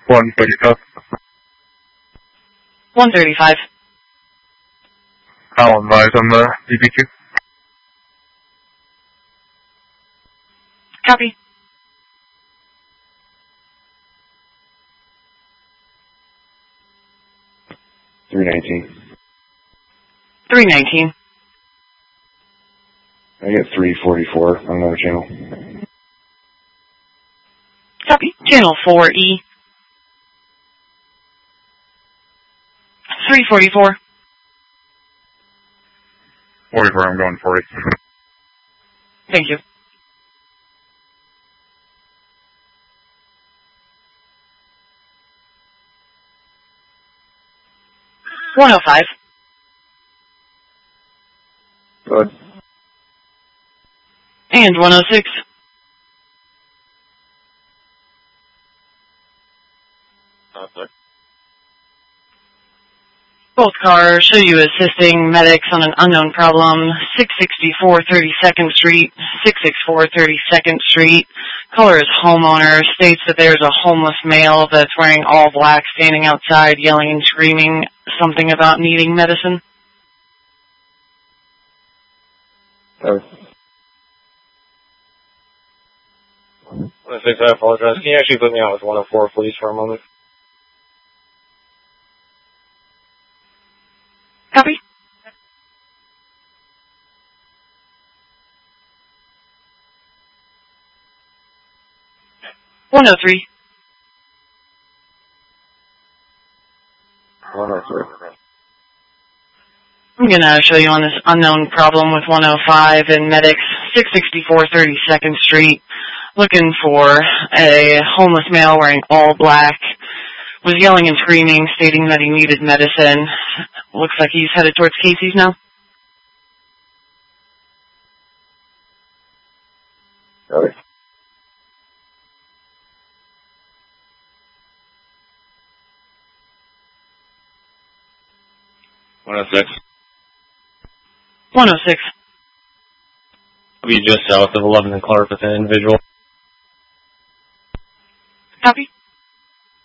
135. 135. I'll advise on the DPQ. Copy. $319. I get 344 on another channel. Copy. Channel 4E. 344. 44, I'm going 40. Thank you. $105. Good. And $106. Both cars show you assisting medics on an unknown problem. 664 32nd Street, 664 32nd Street. Caller is homeowner. States that there's a homeless male that's wearing all black standing outside yelling and screaming something about needing medicine. Oh. I apologize. Can you actually put me out with 104, please, for a moment? Copy. $103. 103. I'm going to show you on this unknown problem with 105 and medics, 664 32nd Street, looking for a homeless male wearing all black, was yelling and screaming, stating that he needed medicine. Looks like he's headed towards Casey's now. Got it. $106. 106. I'll be just south of 11 and Clark with an individual. Copy.